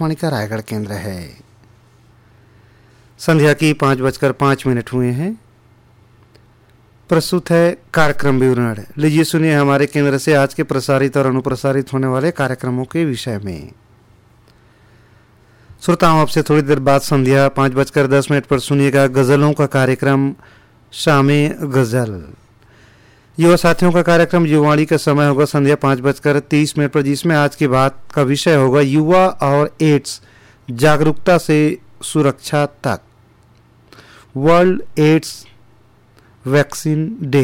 आकाशवाणी का रायगढ़ केंद्र है। संध्या की 5:05 हुए हैं। प्रस्तुत है कार्यक्रम विवरण। लीजिए सुनिए हमारे केंद्र से आज के प्रसारित और अनुप्रसारित होने वाले कार्यक्रमों के विषय में। श्रोताओं, आपसे थोड़ी देर बाद संध्या 5:10 पर सुनिएगा गजलों का कार्यक्रम शामे गजल। युवा साथियों का कार्यक्रम युवाणी का समय होगा संध्या 5:30 पर, जिसमें आज की बात का विषय होगा युवा और एड्स, जागरूकता से सुरक्षा तक, वर्ल्ड एड्स वैक्सीन डे।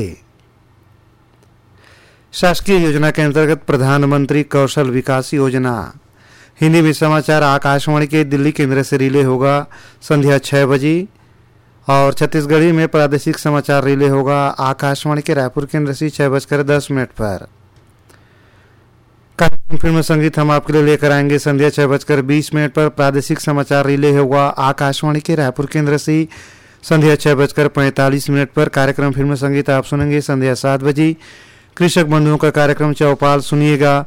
शासकीय योजना के अंतर्गत प्रधानमंत्री कौशल विकास योजना हिंदी में समाचार आकाशवाणी के दिल्ली केंद्र से रिले होगा संध्या 6 बजे और छत्तीसगढ़ी में प्रादेशिक समाचार रिले होगा आकाशवाणी के रायपुर केंद्र से 6:10 पर। कार्यक्रम फिल्म संगीत हम आपके लिए लेकर आएंगे संध्या 6:20 पर। प्रादेशिक समाचार रिले होगा आकाशवाणी के रायपुर केंद्र से संध्या 6:45 पर। कार्यक्रम फिल्म संगीत आप सुनेंगे संध्या 7 बजे। कृषक बंधुओं का कार्यक्रम चौपाल सुनिएगा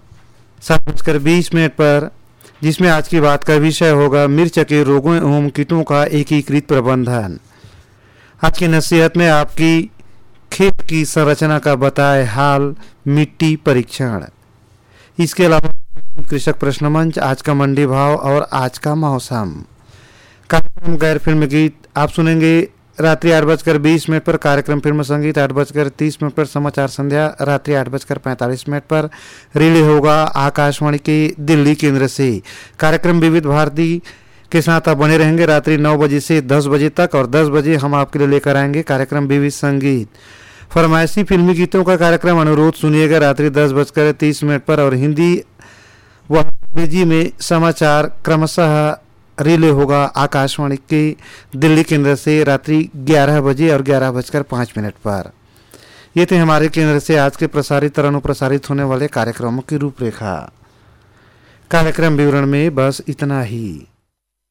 7:20 पर, जिसमें आज की बात का विषय होगा मिर्च के रोगों एवं कीटों का एकीकृत प्रबंधन। आज की नसीहत में आपकी खेत की संरचना का बताए हाल, मिट्टी परीक्षण। इसके अलावा कृषक प्रश्न मंच, आज का मंडी भाव और आज का मौसम। कार्यक्रम गैर फिल्म गीत आप सुनेंगे रात्रि 8:20 पर। कार्यक्रम फिल्म संगीत 8:30 पर। समाचार संध्या रात्रि 8:45 पर रिले होगा आकाशवाणी के दिल्ली केंद्र से। कार्यक्रम विविध भारती के साथ आप बने रहेंगे रात्रि 9 बजे से 10 बजे तक, और 10 बजे हम आपके लिए लेकर आएंगे कार्यक्रम विविध संगीत। फरमाइशी फिल्मी गीतों का कार्यक्रम अनुरोध सुनिएगा रात्रि 10:30 पर, और हिंदी व अंग्रेजी में समाचार क्रमशः रिले होगा आकाशवाणी के दिल्ली केंद्र से रात्रि 11 बजे और 11:05 पर। ये थे हमारे केंद्र से आज के प्रसारित और अनुप्रसारित होने वाले कार्यक्रमों की रूपरेखा। कार्यक्रम विवरण में बस इतना ही।